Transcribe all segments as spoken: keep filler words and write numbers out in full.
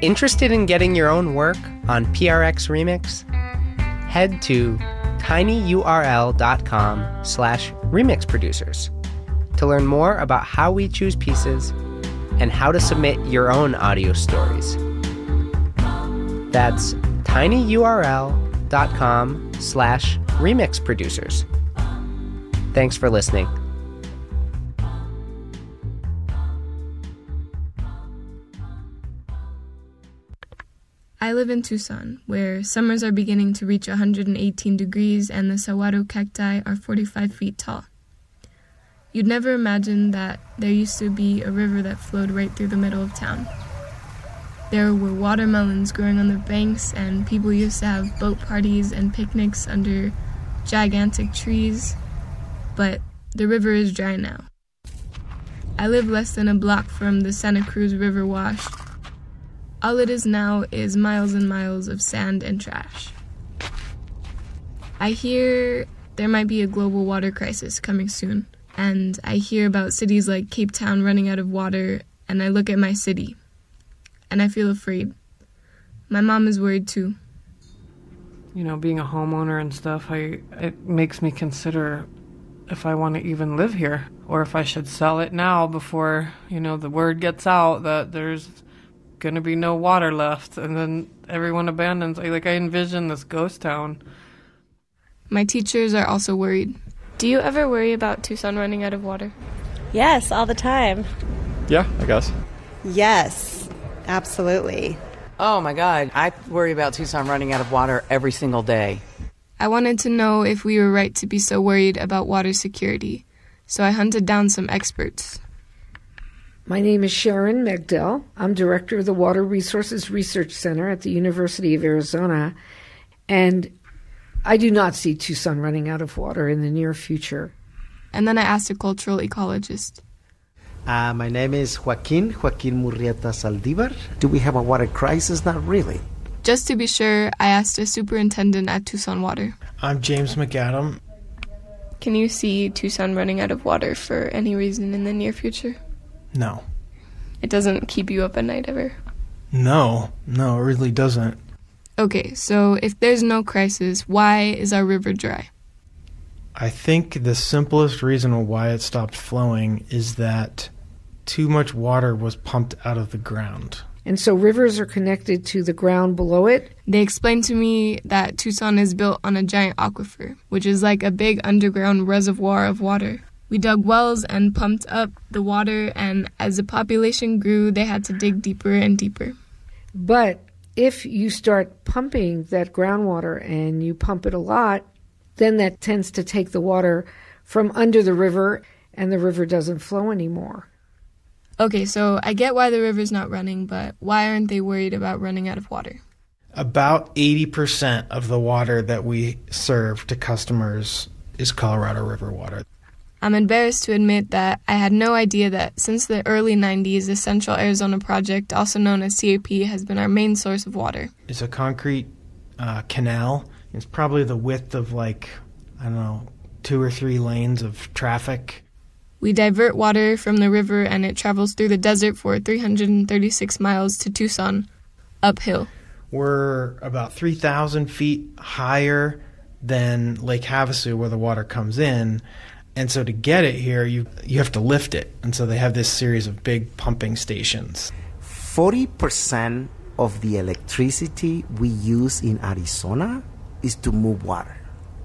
Interested in getting your own work on P R X Remix? Head to tinyurl.com slash remix producers to learn more about how we choose pieces and how to submit your own audio stories. That's tinyurl.com slash remix producers. Thanks for listening. I live in Tucson, where summers are beginning to reach one hundred eighteen degrees and the saguaro cacti are forty-five feet tall. You'd never imagine that there used to be a river that flowed right through the middle of town. There were watermelons growing on the banks, and people used to have boat parties and picnics under gigantic trees, but the river is dry now. I live less than a block from the Santa Cruz River wash. All it is now is miles and miles of sand and trash. I hear there might be a global water crisis coming soon, and I hear about cities like Cape Town running out of water, and I look at my city, and I feel afraid. My mom is worried too. You know, being a homeowner and stuff, I it makes me consider if I want to even live here, or if I should sell it now before, you know, the word gets out that there's going to be no water left, and then everyone abandons. Like, I envision this ghost town. My teachers are also worried. Do you ever worry about Tucson running out of water? Yes, all the time. Yeah, I guess. Yes, absolutely. Oh my God, I worry about Tucson running out of water every single day. I wanted to know if we were right to be so worried about water security, so I hunted down some experts. My name is Sharon Megdell. I'm director of the Water Resources Research Center at the University of Arizona, and I do not see Tucson running out of water in the near future. And then I asked a cultural ecologist. Uh, my name is Joaquin, Joaquin Murrieta Saldivar. Do we have a water crisis? Not really. Just to be sure, I asked a superintendent at Tucson Water. I'm James McAdam. Can you see Tucson running out of water for any reason in the near future? No. It doesn't keep you up at night ever? No, no, it really doesn't. Okay, so if there's no crisis, why is our river dry? I think the simplest reason why it stopped flowing is that too much water was pumped out of the ground. And so rivers are connected to the ground below it? They explained to me that Tucson is built on a giant aquifer, which is like a big underground reservoir of water. We dug wells and pumped up the water, and as the population grew, they had to dig deeper and deeper. But if you start pumping that groundwater and you pump it a lot, then that tends to take the water from under the river, and the river doesn't flow anymore. Okay, so I get why the river's not running, but why aren't they worried about running out of water? About eighty percent of the water that we serve to customers is Colorado River water. I'm embarrassed to admit that I had no idea that since the early nineties, the Central Arizona Project, also known as C A P, has been our main source of water. It's a concrete uh, canal. It's probably the width of, like, I don't know, two or three lanes of traffic. We divert water from the river, and it travels through the desert for three hundred thirty-six miles to Tucson, uphill. We're about three thousand feet higher than Lake Havasu, where the water comes in. And so to get it here, you you have to lift it. And so they have this series of big pumping stations. forty percent of the electricity we use in Arizona is to move water.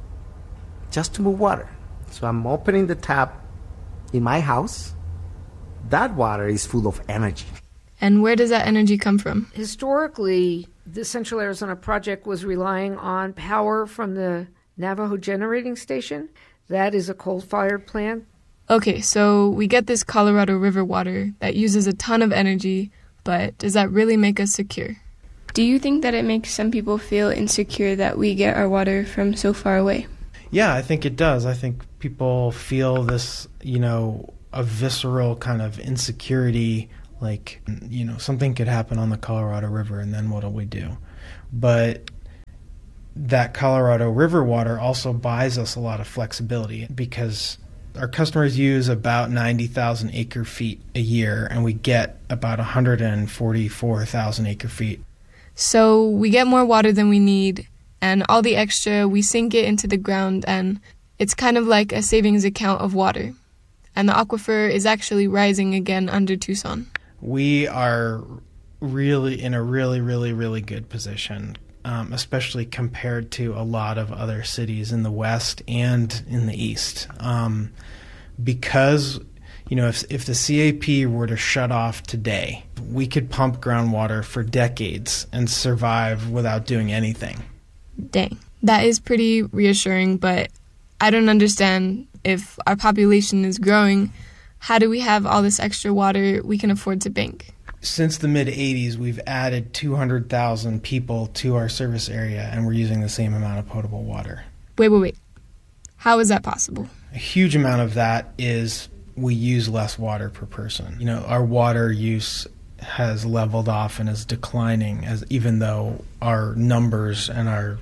Just to move water. So I'm opening the tap in my house. That water is full of energy. And where does that energy come from? Historically, the Central Arizona Project was relying on power from the Navajo Generating Station. That is a coal-fired plant. Okay, so we get this Colorado River water that uses a ton of energy, but does that really make us secure? Do you think that it makes some people feel insecure that we get our water from so far away? Yeah, I think it does. I think people feel this, you know, a visceral kind of insecurity, like, you know, something could happen on the Colorado River, and then what do we do? But that Colorado River water also buys us a lot of flexibility because Our customers use about ninety thousand acre feet a year, and we get about one hundred forty-four thousand acre feet. So we get more water than we need, and all the extra, we sink it into the ground, and it's kind of like a savings account of water. And the aquifer is actually rising again under Tucson. We are really in a really, really, really good position, um, especially compared to a lot of other cities in the West and in the East. Um, because, you know, if, if the C A P were to shut off today, we could pump groundwater for decades and survive without doing anything. Dang. That is pretty reassuring, but I don't understand. If our population is growing, how do we have all this extra water we can afford to bank? Since the mid-eighties, we've added two hundred thousand people to our service area, and we're using the same amount of potable water. Wait, wait, wait. How is that possible? A huge amount of that is we use less water per person. You know, our water use has leveled off and is declining, as even though our numbers and our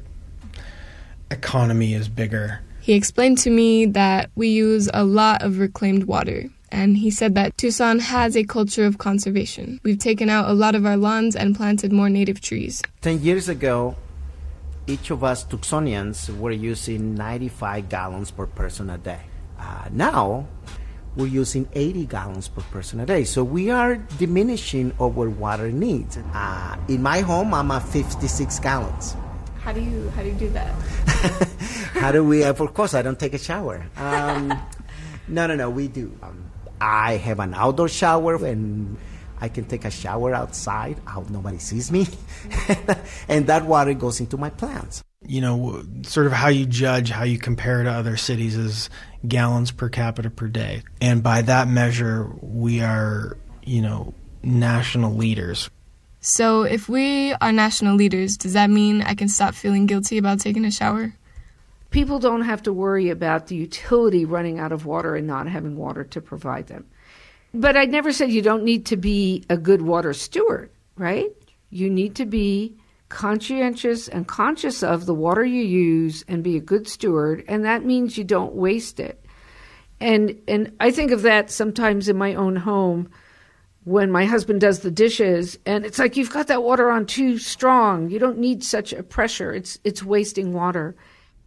economy is bigger. He explained to me that we use a lot of reclaimed water, and he said that Tucson has a culture of conservation. We've taken out a lot of our lawns and planted more native trees. Ten years ago, each of us Tucsonians were using ninety-five gallons per person a day. Uh, now, we're using eighty gallons per person a day. So we are diminishing our water needs. Uh, in my home, I'm at fifty-six gallons. How do you how do you do that? How do we? Of course, I don't take a shower. Um, no, no, no, we do. Um, I have an outdoor shower, and I can take a shower outside. I hope nobody sees me. And that water goes into my plants. You know, sort of how you judge, how you compare to other cities is gallons per capita per day. And by that measure, we are, you know, national leaders. So if we are national leaders, does that mean I can stop feeling guilty about taking a shower? People don't have to worry about the utility running out of water and not having water to provide them. But I never said you don't need to be a good water steward, right? You need to be conscientious and conscious of the water you use and be a good steward, and that means you don't waste it. And and I think of that sometimes in my own home when my husband does the dishes, and it's like you've got that water on too strong. You don't need such a pressure. It's it's wasting water.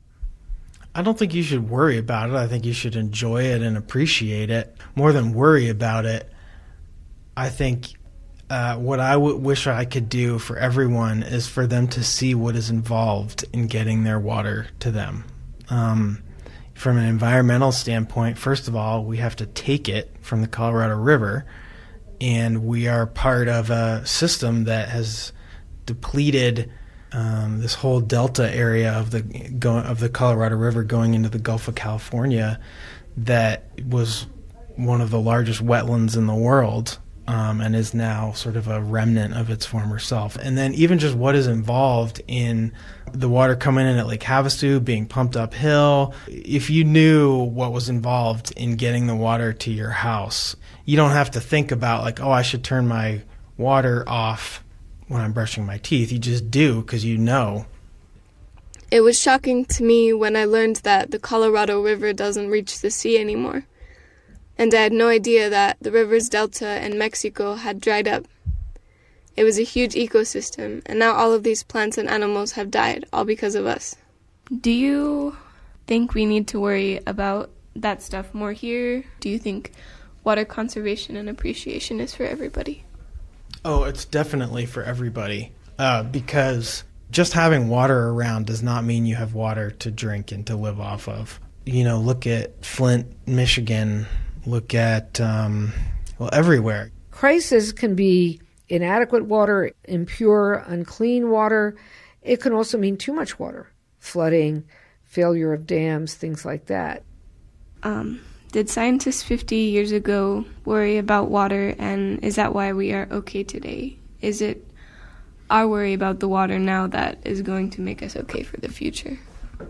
I don't think you should worry about it. I think you should enjoy it and appreciate it. More than worry about it, I think uh, what I w- wish I could do for everyone is for them to see what is involved in getting their water to them. Um, from an environmental standpoint, first of all, we have to take it from the Colorado River, and we are part of a system that has depleted um, this whole delta area of the go, of the Colorado River going into the Gulf of California that was one of the largest wetlands in the world, um, and is now sort of a remnant of its former self. And then even just what is involved in the water coming in at Lake Havasu, being pumped uphill. If you knew what was involved in getting the water to your house, you don't have to think about like, oh, I should turn my water off when I'm brushing my teeth. You just do because you know. It was shocking to me when I learned that the Colorado River doesn't reach the sea anymore. And I had no idea that the river's delta in Mexico had dried up. It was a huge ecosystem, and now all of these plants and animals have died, all because of us. Do you think we need to worry about that stuff more here? Do you think water conservation and appreciation is for everybody? Oh, it's definitely for everybody, uh, because just having water around does not mean you have water to drink and to live off of. You know, look at Flint, Michigan, look at, um, well, everywhere. Crisis can be inadequate water, impure, unclean water. It can also mean too much water, flooding, failure of dams, things like that. Um, did scientists fifty years ago worry about water, and is that why we are okay today? Is it our worry about the water now that is going to make us okay for the future?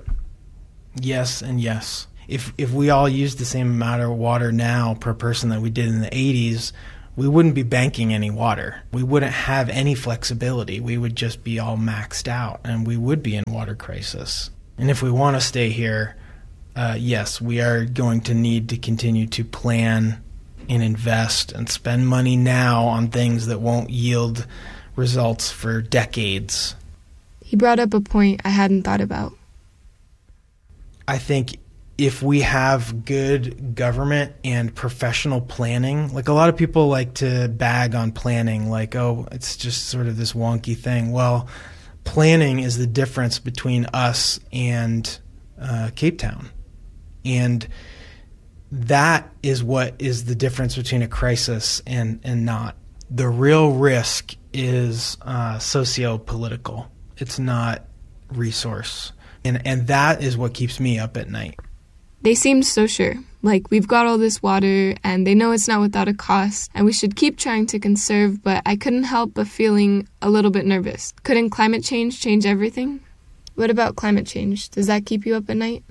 Yes and yes. If if we all used the same amount of water now per person that we did in the eighties, we wouldn't be banking any water. We wouldn't have any flexibility. We would just be all maxed out, and we would be in water crisis. And if we want to stay here, uh, yes, we are going to need to continue to plan and invest and spend money now on things that won't yield results for decades. He brought up a point I hadn't thought about. I think if we have good government and professional planning, like a lot of people like to bag on planning, like, oh, it's just sort of this wonky thing. Well, planning is the difference between us and uh, Cape Town. And that is what is the difference between a crisis and, and not. The real risk is uh, socio-political. It's not resource. And, and that is what keeps me up at night. They seemed so sure, like we've got all this water and they know it's not without a cost and we should keep trying to conserve, but I couldn't help but feeling a little bit nervous. Couldn't climate change change everything? What about climate change? Does that keep you up at night?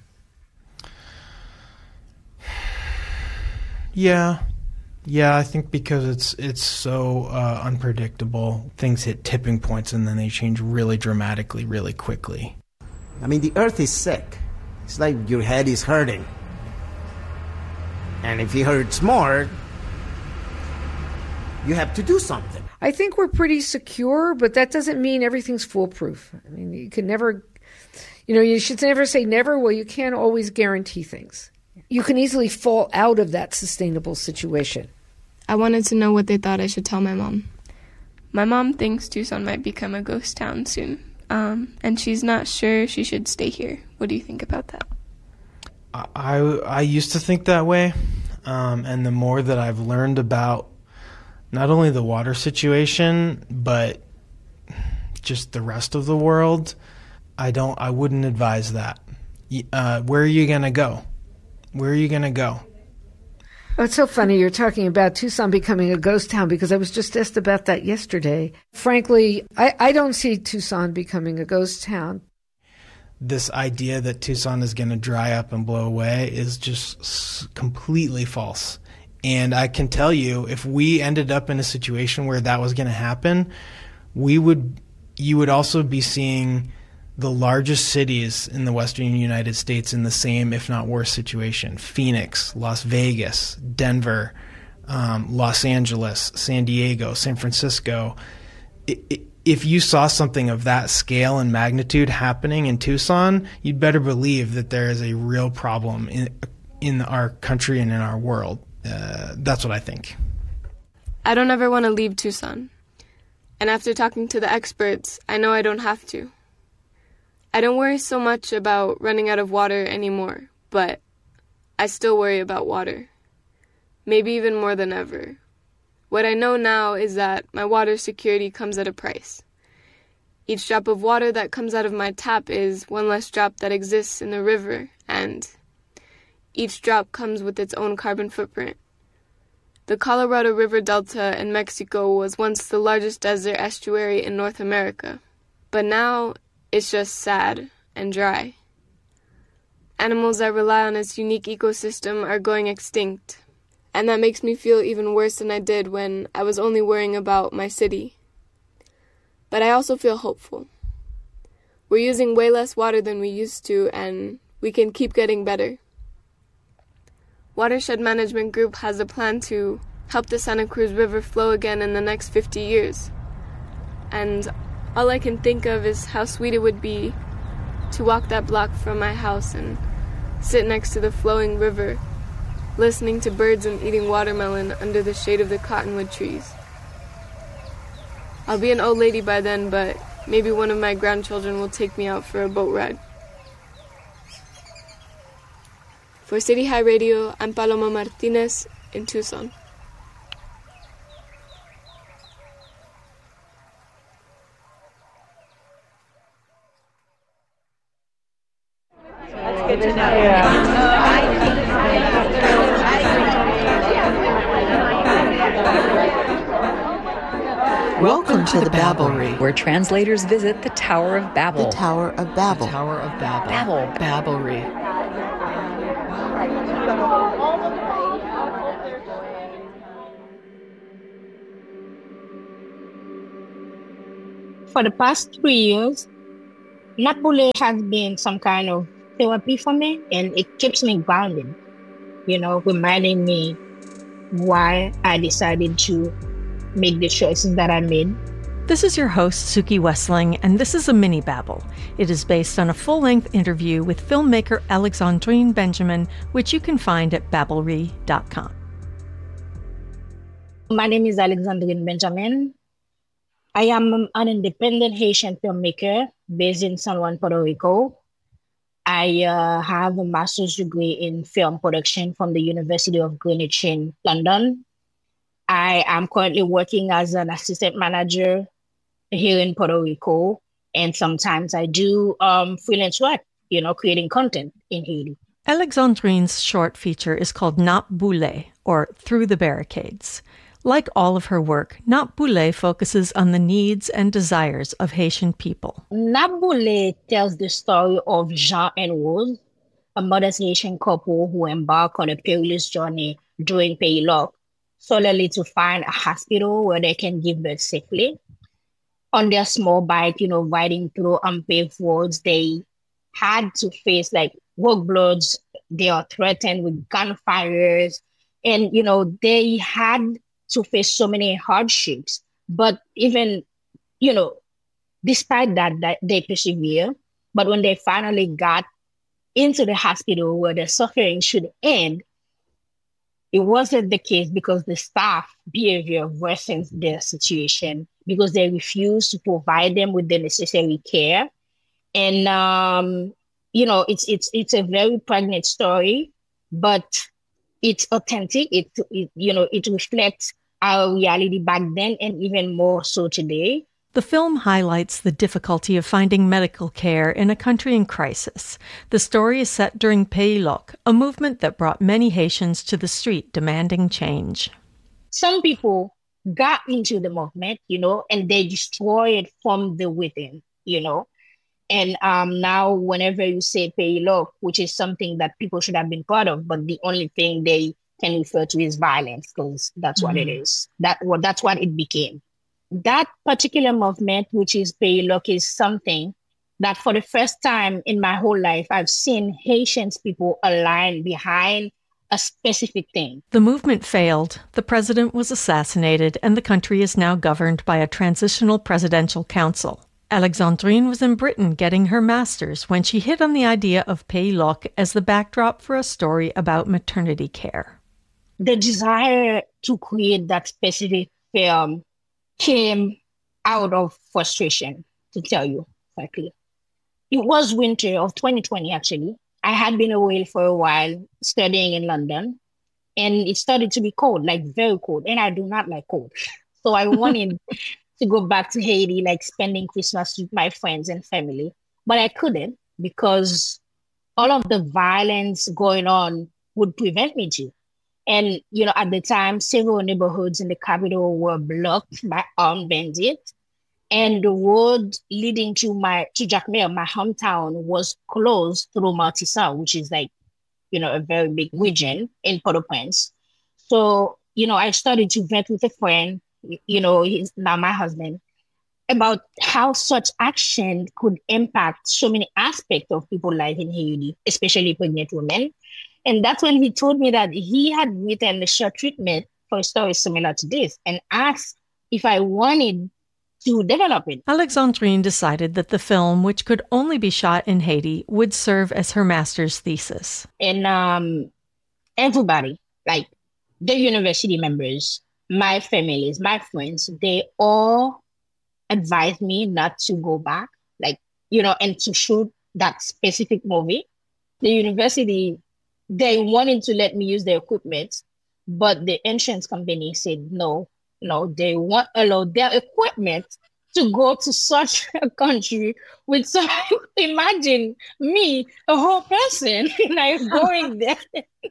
Yeah. Yeah, I think because it's it's so uh, unpredictable. Things hit tipping points and then they change really dramatically, really quickly. I mean, the earth is sick. It's like your head is hurting. And if it hurts more, you have to do something. I think we're pretty secure, but that doesn't mean everything's foolproof. I mean, you can never, you know, you should never say never. Well, you can't always guarantee things. You can easily fall out of that sustainable situation. I wanted to know what they thought I should tell my mom. My mom thinks Tucson might become a ghost town soon. Um, and she's not sure she should stay here. What do you think about that? I, I used to think that way, um, and the more that I've learned about not only the water situation, but just the rest of the world, I don't. I wouldn't advise that. Uh, where are you going to go? Where are you going to go? Oh, it's so funny you're talking about Tucson becoming a ghost town because I was just asked about that yesterday. Frankly, I, I don't see Tucson becoming a ghost town. This idea that Tucson is going to dry up and blow away is just s- completely false. And I can tell you, if we ended up in a situation where that was going to happen, we would, you would also be seeing the largest cities in the western United States in the same, if not worse, situation. Phoenix, Las Vegas, Denver, um, Los Angeles, San Diego, San Francisco. It, it, if you saw something of that scale and magnitude happening in Tucson, you'd better believe that there is a real problem in, in our country and in our world. Uh, that's what I think. I don't ever want to leave Tucson. And after talking to the experts, I know I don't have to. I don't worry so much about running out of water anymore, but I still worry about water. Maybe even more than ever. What I know now is that my water security comes at a price. Each drop of water that comes out of my tap is one less drop that exists in the river, and each drop comes with its own carbon footprint. The Colorado River Delta in Mexico was once the largest desert estuary in North America, but now it's just sad and dry. Animals that rely on its unique ecosystem are going extinct, and that makes me feel even worse than I did when I was only worrying about my city. But I also feel hopeful. We're using way less water than we used to, and we can keep getting better. Watershed Management Group has a plan to help the Santa Cruz River flow again in the next fifty years. And all I can think of is how sweet it would be to walk that block from my house and sit next to the flowing river, listening to birds and eating watermelon under the shade of the cottonwood trees. I'll be an old lady by then, but maybe one of my grandchildren will take me out for a boat ride. For City High Radio, I'm Paloma Martinez in Tucson. That's good to know. Welcome to the Babblery, where translators visit the Tower of Babel. The Tower of Babel. The Tower of Babel. Babel. Babblery. For the past three years, Napule has been some kind of therapy for me, and it keeps me grounded, you know, reminding me why I decided to make the choices that I made. This is your host, Suki Wessling, and this is a mini babble. It is based on a full-length interview with filmmaker Alexandrine Benjamin, which you can find at babblery dot com. My name is Alexandrine Benjamin. I am an independent Haitian filmmaker based in San Juan, Puerto Rico. I uh, have a master's degree in film production from the University of Greenwich in London. I am currently working as an assistant manager here in Puerto Rico, and sometimes I do um, freelance work, you know, creating content in Haiti. Alexandrine's short feature is called Naap Boulé, or Through the Barricades. Like all of her work, Naap Boulé focuses on the needs and desires of Haitian people. Naap Boulé tells the story of Jean and Rose, a modest Haitian couple who embark on a perilous journey during Pays Loc, solely to find a hospital where they can give birth safely. On their small bike, you know, riding through unpaved roads, they had to face like roadblocks. They are threatened with gunfires, and you know they had to face so many hardships. But even, you know, despite that, that they persevere. But when they finally got into the hospital where their suffering should end, it wasn't the case because the staff behavior worsened their situation because they refused to provide them with the necessary care. And, um, you know, it's it's it's a very pregnant story, but it's authentic. It, it you know, it reflects our reality back then and even more so today. The film highlights the difficulty of finding medical care in a country in crisis. The story is set during Pays Loc, a movement that brought many Haitians to the street demanding change. Some people got into the movement, you know, and they destroyed it from the within, you know. And um, now whenever you say Pays Loc, which is something that people should have been part of, but the only thing they can refer to is violence, because that's mm-hmm. what it is. That well, that's what it became. That particular movement, which is Pays Loc, is something that for the first time in my whole life, I've seen Haitian people align behind a specific thing. The movement failed, the president was assassinated, and the country is now governed by a transitional presidential council. Alexandrine was in Britain getting her master's when she hit on the idea of Pays Loc as the backdrop for a story about maternity care. The desire to create that specific film came out of frustration, to tell you frankly. It was winter of twenty twenty, actually. I had been away for a while studying in London, and it started to be cold, like very cold, and I do not like cold. So I wanted to go back to Haiti, like spending Christmas with my friends and family, but I couldn't because all of the violence going on would prevent me to. And, you know, at the time, several neighborhoods in the capital were blocked by armed bandits. And the road leading to my to Jacmel, my hometown, was closed through Martissant, which is like, you know, a very big region in Port-au-Prince. So, you know, I started to vent with a friend, you know, he's now my husband, about how such action could impact so many aspects of people's life in Haiti, especially pregnant women. And that's when he told me that he had written a short treatment for a story similar to this and asked if I wanted to develop it. Alexandrine decided that the film, which could only be shot in Haiti, would serve as her master's thesis. And um, everybody, like the university members, my families, my friends, they all advised me not to go back, like, you know, and to shoot that specific movie. The university, they wanted to let me use their equipment, but the insurance company said no, no, they won't allow their equipment to go to such a country with some, imagine me, a whole person, like going there.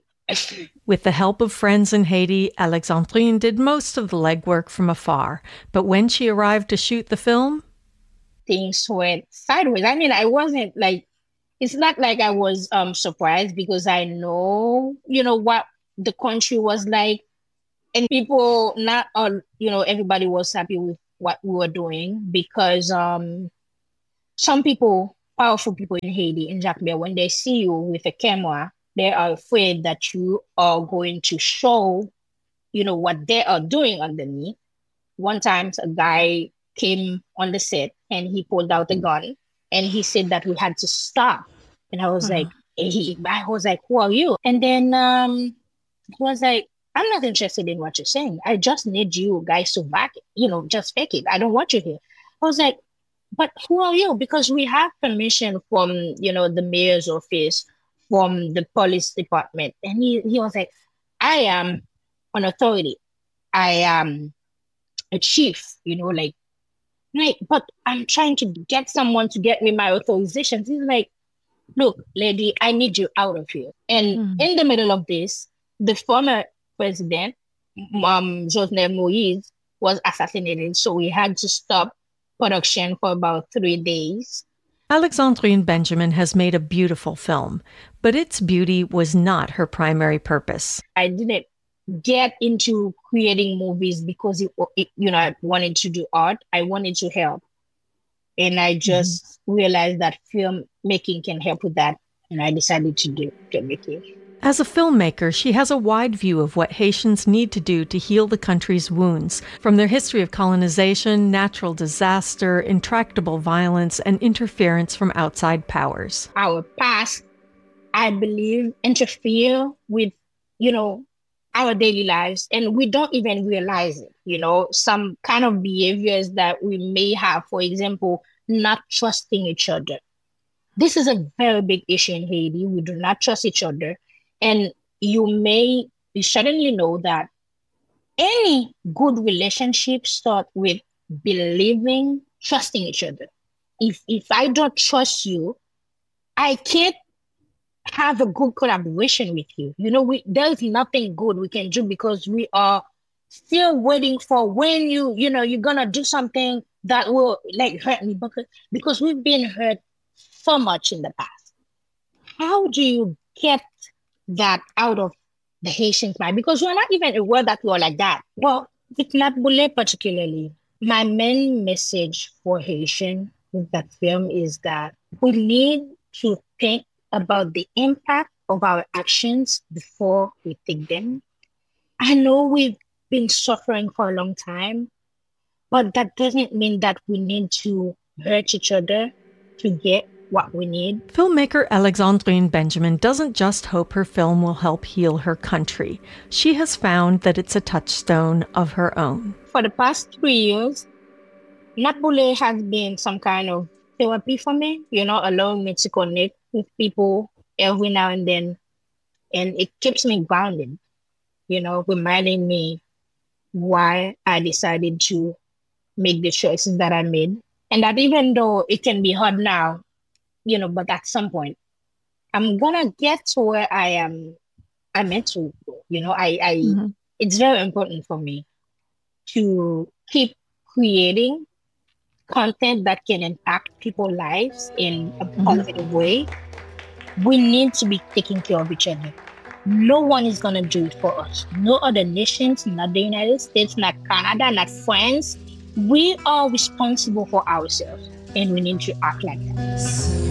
With the help of friends in Haiti, Alexandrine did most of the legwork from afar. But when she arrived to shoot the film, things went sideways. I mean, I wasn't like, it's not like I was um surprised because I know, you know, what the country was like. And people, not all, you know, everybody was happy with what we were doing because um some people powerful people in Haiti, in Jacmel, when they see you with a camera, they are afraid that you are going to show, you know, what they are doing underneath. One time, a guy came on the set and he pulled out a gun and he said that we had to stop. And I was uh-huh. like, hey, I was like, who are you? And then um, he was like, I'm not interested in what you're saying. I just need you guys to back it, you know, just fake it. I don't want you here. I was like, but who are you? Because we have permission from, you know, the mayor's office, from the police department. And he, he was like, I am an authority. I am a chief, you know, like, like, but I'm trying to get someone to get me my authorizations. He's like, look, lady, I need you out of here. And mm. in the middle of this, the former president, um, Jovenel Moïse, was assassinated. So we had to stop production for about three days. Alexandrine Benjamin has made a beautiful film, but its beauty was not her primary purpose. I didn't get into creating movies because it, it, you know, I wanted to do art. I wanted to help. And I just mm-hmm. realized that filmmaking can help with that. And I decided to do filmmaking. As a filmmaker, she has a wide view of what Haitians need to do to heal the country's wounds, from their history of colonization, natural disaster, intractable violence, and interference from outside powers. Our past, I believe, interfere with, you know, our daily lives, and we don't even realize it. You know, some kind of behaviors that we may have, for example, not trusting each other. This is a very big issue in Haiti. We do not trust each other. And you may you certainly know that any good relationship starts with believing, trusting each other. If if I don't trust you, I can't have a good collaboration with you. You know, we there's nothing good we can do because we are still waiting for when you, you know, you're gonna do something that will like hurt me because, because we've been hurt so much in the past. How do you get that out of the Haitians' mind? Because we're not even aware that we're like that. Well, with Nabule particularly, my main message for Haitian with that film is that we need to think about the impact of our actions before we take them. I know we've been suffering for a long time, but that doesn't mean that we need to hurt each other to get what we need. Filmmaker Alexandrine Benjamin doesn't just hope her film will help heal her country. She has found that it's a touchstone of her own. For the past three years, Nabule has been some kind of therapy for me, you know, allowing me to connect with people every now and then. And it keeps me grounded, you know, reminding me why I decided to make the choices that I made. And that even though it can be hard now, you know, but at some point, I'm gonna get to where I am, I'm meant to, you know, I, I mm-hmm. It's very important for me to keep creating content that can impact people's lives in a positive mm-hmm. way. We need to be taking care of each other. No one is gonna do it for us. No other nations, not the United States, not Canada, not France. We are responsible for ourselves, and we need to act like that.